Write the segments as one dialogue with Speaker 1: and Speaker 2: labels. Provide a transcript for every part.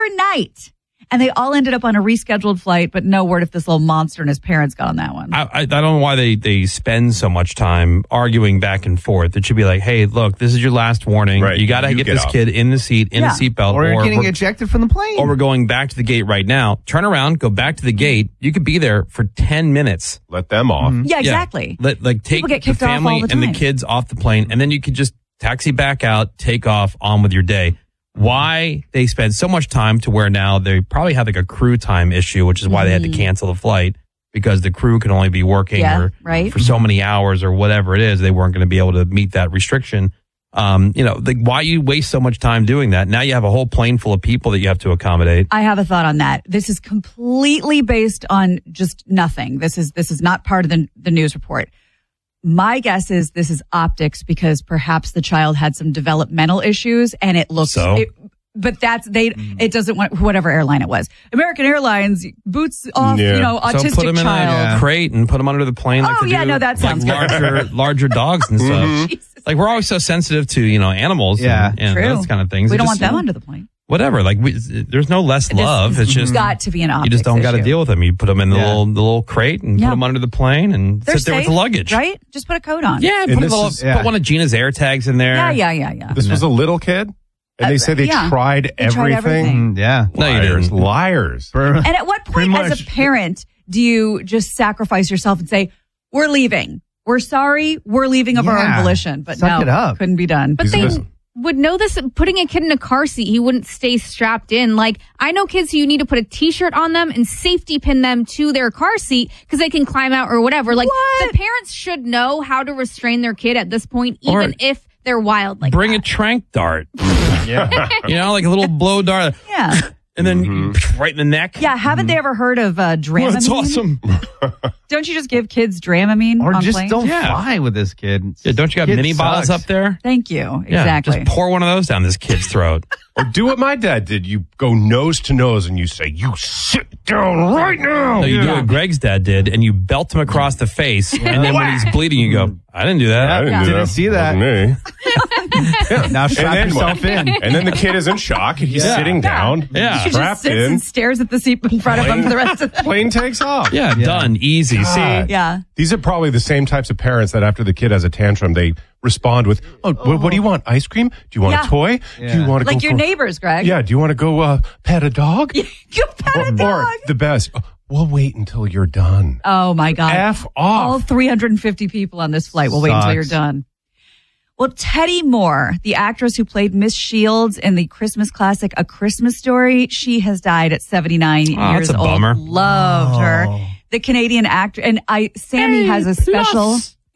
Speaker 1: overnight. And they all ended up on a rescheduled flight, but no word if this little monster and his parents got on that one.
Speaker 2: I don't know why they spend so much time arguing back and forth. It should be like, hey, look, this is your last warning.
Speaker 3: Right.
Speaker 2: You got to get this kid in the seat, in a seatbelt.
Speaker 4: Or you're getting ejected from the plane.
Speaker 2: Or we're going back to the gate right now. Turn around, go back to the gate. You could be there for 10 minutes.
Speaker 3: Let them off.
Speaker 1: Yeah, exactly.
Speaker 2: Take
Speaker 1: People get
Speaker 2: the
Speaker 1: kicked off
Speaker 2: family
Speaker 1: all the
Speaker 2: and the
Speaker 1: time.
Speaker 2: kids off the plane, and then you could just taxi back out, take off, on with your day. Why they spend so much time to where now they probably have like a crew time issue, which is why they had to cancel the flight, because the crew can only be working for so many hours or whatever it is. They weren't going to be able to meet that restriction. Why you waste so much time doing that? Now you have a whole plane full of people that you have to accommodate.
Speaker 1: I have a thought on that. This is completely based on just nothing. This is not part of the news report. My guess is this is optics, because perhaps the child had some developmental issues and it looks. But it doesn't want whatever airline it was. American Airlines boots off, autistic
Speaker 2: so put them
Speaker 1: child.
Speaker 2: in a crate and put them under the plane.
Speaker 1: That sounds
Speaker 2: good. Larger dogs and stuff. Like, we're always so sensitive to animals and those kind of things.
Speaker 1: We don't want them under the plane.
Speaker 2: Whatever. Like, there's no less love. It's just
Speaker 1: got to be an optics.
Speaker 2: You just don't got to
Speaker 1: issue.
Speaker 2: deal with them. You put them in the little crate and put them under the plane and
Speaker 1: They're
Speaker 2: sit there with
Speaker 1: safe,
Speaker 2: the luggage.
Speaker 1: Right? Just put a coat on.
Speaker 2: Yeah. Put one of Gina's air tags in there.
Speaker 1: Yeah.
Speaker 3: This was a little kid? And they say they tried everything?
Speaker 2: Yeah. No, you didn't.
Speaker 3: Liars.
Speaker 1: And at what point as a parent do you just sacrifice yourself and say, we're leaving. We're sorry. We're leaving of our own volition. But
Speaker 4: Suck it up.
Speaker 1: Couldn't be done.
Speaker 5: But they would know this. Putting a kid in a car seat, he wouldn't stay strapped in. Like, I know kids who you need to put a T-shirt on them and safety pin them to their car seat because they can climb out or whatever. Like, the parents should know how to restrain their kid at this point, even if they're wild like
Speaker 2: Bring
Speaker 5: that.
Speaker 2: a trank dart. Like a little blow dart.
Speaker 1: Yeah.
Speaker 2: And then right in the neck.
Speaker 1: Yeah, haven't they ever heard of Dramamine?
Speaker 2: That's awesome.
Speaker 1: Don't you just give kids Dramamine
Speaker 4: Or
Speaker 1: on
Speaker 4: just
Speaker 1: planes?
Speaker 4: don't fly with this kid.
Speaker 2: Yeah, don't you got
Speaker 4: Kid
Speaker 2: mini bottles
Speaker 4: sucks.
Speaker 2: up there?
Speaker 1: Thank you. Exactly.
Speaker 2: Just pour one of those down this kid's throat.
Speaker 3: Or do what my dad did. You go nose to nose and you say, you sit down right now.
Speaker 2: No, you do what Greg's dad did, and you belt him across the face, and then when he's bleeding, you go, I didn't do that.
Speaker 3: I didn't do
Speaker 4: Didn't
Speaker 3: that.
Speaker 4: see that.
Speaker 3: Wasn't me.
Speaker 4: Now strap yourself in.
Speaker 3: And then the kid is in shock and he's sitting down.
Speaker 2: Yeah.
Speaker 1: She just
Speaker 3: Strapped
Speaker 1: sits
Speaker 3: in.
Speaker 1: and stares at the seat in front of him for the rest of the
Speaker 3: Plane takes off.
Speaker 2: Yeah, done. Easy.
Speaker 3: God.
Speaker 2: See?
Speaker 1: Yeah.
Speaker 3: These are probably the same types of parents that after the kid has a tantrum, they respond with, what do you want? Ice cream? Do you want a toy? Do you want to
Speaker 1: Like
Speaker 3: go
Speaker 1: your neighbors, Greg.
Speaker 3: Yeah. Do you want to go pet a dog?
Speaker 1: You pet a dog.
Speaker 3: Or the best, we'll wait until you're done.
Speaker 1: Oh, my God.
Speaker 3: F off.
Speaker 1: All 350 people on this flight will wait until you're done. Well, Teddy Moore, the actress who played Miss Shields in the Christmas classic A Christmas Story, she has died at 79 years
Speaker 2: that's a
Speaker 1: old.
Speaker 2: bummer.
Speaker 1: Loved her. The Canadian actor, and Sammy has a special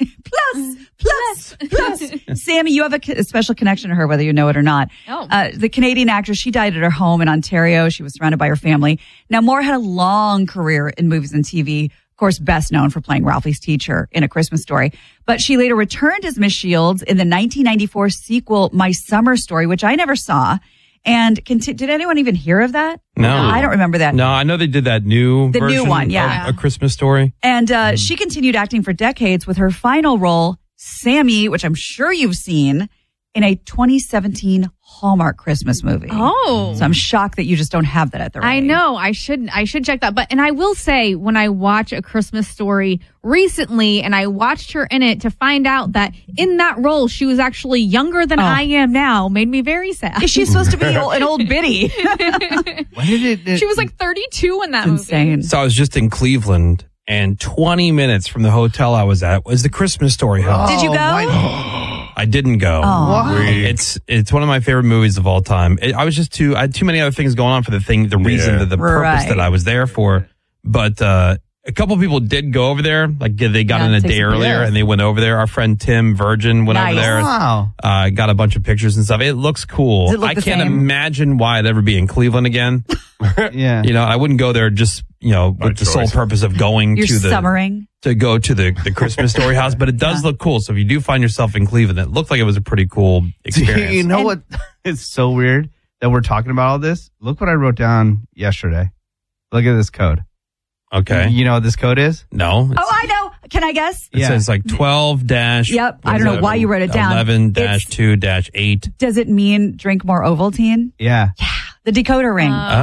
Speaker 1: plus. Sammy, you have a special connection to her, whether you know it or not.
Speaker 5: Oh.
Speaker 1: The Canadian actress, she died at her home in Ontario. She was surrounded by her family. Now, Moore had a long career in movies and TV. Of course, best known for playing Ralphie's teacher in A Christmas Story. But she later returned as Miss Shields in the 1994 sequel, My Summer Story, which I never saw. And did anyone even hear of that?
Speaker 2: No.
Speaker 1: I don't remember that.
Speaker 2: No, I know they did that new
Speaker 1: The new
Speaker 2: version
Speaker 1: one, yeah.
Speaker 2: of A Christmas Story.
Speaker 1: And she continued acting for decades with her final role, Sammy, which I'm sure you've seen, in a 2017 Hallmark Christmas movie.
Speaker 5: Oh.
Speaker 1: So I'm shocked that you just don't have that at the
Speaker 5: I know. I should check that. And I will say, when I watch A Christmas Story recently, and I watched her in it, to find out that in that role, she was actually younger than I am now, made me very sad.
Speaker 1: Is she supposed to be an old biddy?
Speaker 4: When did it?
Speaker 5: She was like 32 in that
Speaker 1: Insane.
Speaker 5: movie.
Speaker 2: So I was just in Cleveland, and 20 minutes from the hotel I was at was the Christmas Story house.
Speaker 1: Did you go?
Speaker 2: I didn't go. It's one of my favorite movies of all time. I had too many other things going on for the reason, the purpose that I was there for. But a couple people did go over there. Like, they got in a day earlier and they went over there. Our friend Tim Virgin went over there.
Speaker 4: Wow.
Speaker 2: Got a bunch of pictures and stuff. It looks cool.
Speaker 1: Does it look
Speaker 2: I
Speaker 1: the
Speaker 2: can't
Speaker 1: same?
Speaker 2: imagine why I'd ever be in Cleveland again.
Speaker 4: Yeah.
Speaker 2: I wouldn't go there just, with the sole purpose of going
Speaker 1: You're
Speaker 2: to the
Speaker 1: summering.
Speaker 2: to go to the Christmas Story house, but it does look cool. So if you do find yourself in Cleveland, it looked like it was a pretty cool experience.
Speaker 4: You know what? It's so weird that we're talking about all this. Look what I wrote down yesterday. Look at this code.
Speaker 2: Okay.
Speaker 4: You know what this code is?
Speaker 2: No.
Speaker 1: Oh, I know. Can I guess?
Speaker 2: It says like 12 dash.
Speaker 1: Yep. I don't know why you wrote it down.
Speaker 2: 11 dash 2 dash 8.
Speaker 1: Does it mean drink more Ovaltine?
Speaker 4: Yeah.
Speaker 1: The decoder ring.